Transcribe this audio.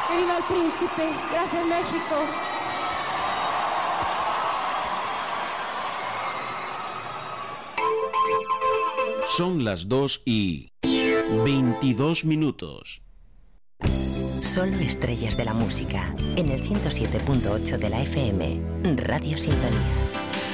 ¡Que viva el príncipe! ¡Gracias, México! Son las 2:22. Solo estrellas de la música, en el 107.8 de la FM, Radio Sintonía.